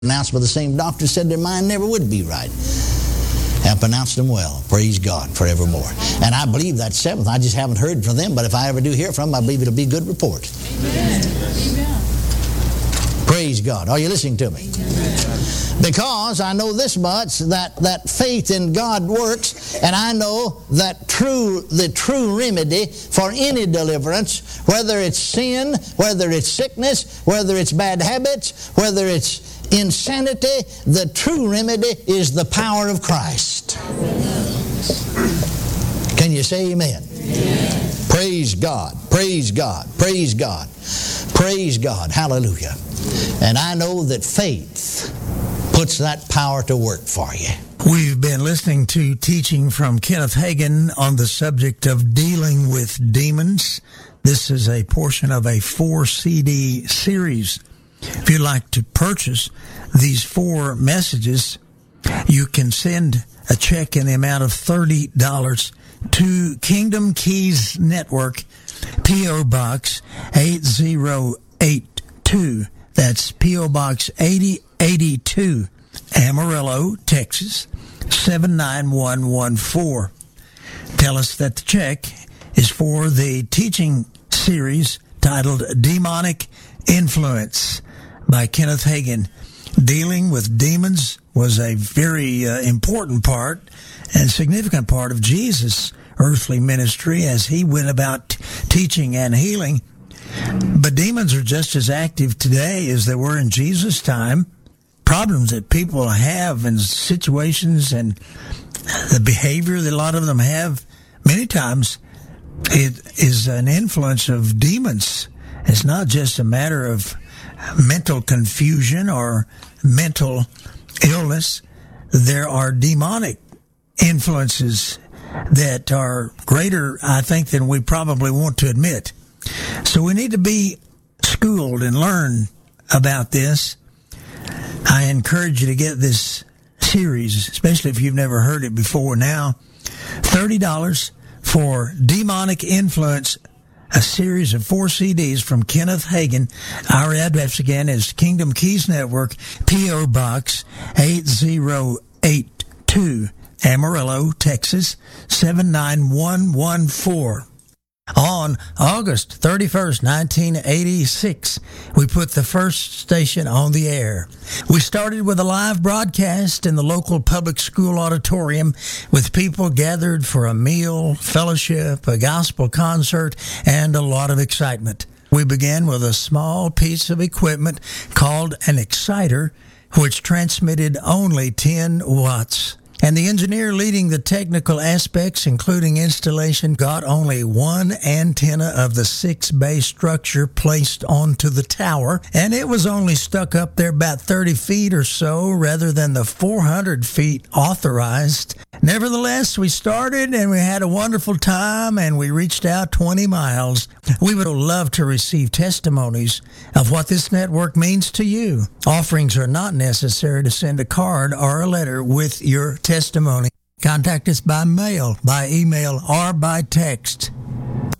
Pronounced by the same doctor, said their mind never would be right. Have pronounced them well. Praise God forevermore. And I believe that seventh. I just haven't heard from them, but if I ever do hear from them, I believe it'll be a good report. Amen. Praise God. Are you listening to me? Because I know this much, that faith in God works, and I know that the true remedy for any deliverance, whether it's sin, whether it's sickness, whether it's bad habits, whether it's insanity, the true remedy is the power of Christ. Can you say amen? Amen. Praise God. Praise God. Praise God. Praise God. Hallelujah. And I know that faith puts that power to work for you. We've been listening to teaching from Kenneth Hagin on the subject of dealing with demons. This is a portion of a 4-CD series. If you'd like to purchase these 4 messages, you can send a check in the amount of $30 to Kingdom Keys Network, P.O. Box 8082. That's P.O. Box 8082, Amarillo, Texas, 79114. Tell us that the check is for the teaching series titled Demonic Influence by Kenneth Hagin. Dealing with demons was a very important part and significant part of Jesus' earthly ministry as he went about teaching and healing. But demons are just as active today as they were in Jesus' time. Problems that people have in situations and the behavior that a lot of them have, many times it is an influence of demons. It's not just a matter of mental confusion or mental illness. There are demonic influences that are greater, I think, than we probably want to admit. So we need to be schooled and learn about this. I encourage you to get this series, especially if you've never heard it before now. $30 for Demonic Influence, a series of 4 CDs from Kenneth Hagin. Our address again is Kingdom Keys Network, P.O. Box 8082, Amarillo, Texas, 79114. On August 31st, 1986, we put the first station on the air. We started with a live broadcast in the local public school auditorium with people gathered for a meal, fellowship, a gospel concert, and a lot of excitement. We began with a small piece of equipment called an exciter, which transmitted only 10 watts. And the engineer leading the technical aspects, including installation, got only one antenna of the 6-bay structure placed onto the tower, and it was only stuck up there about 30 feet or so rather than the 400 feet authorized. Nevertheless, we started and we had a wonderful time, and we reached out 20 miles. We would love to receive testimonies of what this network means to you. Offerings are not necessary to send a card or a letter with your testimony. Contact us by mail, by email, or by text.